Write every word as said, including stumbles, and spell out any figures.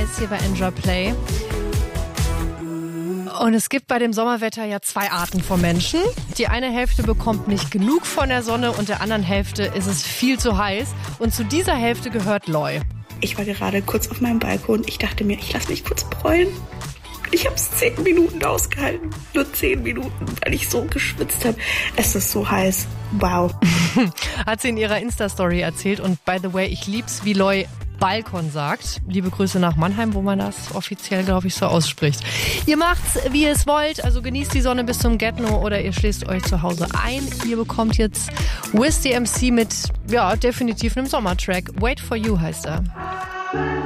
Ice hier bei Enjoy Play. Und es gibt bei dem Sommerwetter ja zwei Arten von Menschen. Die eine Hälfte bekommt nicht genug von der Sonne und der anderen Hälfte ist es viel zu heiß. Und zu dieser Hälfte gehört Loy. Ich war gerade kurz auf meinem Balkon. Ich dachte mir, ich lasse mich kurz bräunen. Ich habe es zehn Minuten ausgehalten. Nur zehn Minuten, weil ich so geschwitzt habe. Es ist so heiß. Wow. Hat sie in ihrer Insta-Story erzählt. Und by the way, ich lieb's, wie Loy Balkon sagt. Liebe Grüße nach Mannheim, wo man das offiziell, glaube ich, so ausspricht. Ihr macht's, wie ihr es wollt. Also genießt die Sonne bis zum Get-No oder ihr schließt euch zu Hause ein. Ihr bekommt jetzt Wiz D M C mit, ja, definitiv einem Sommertrack. Wait for You heißt er.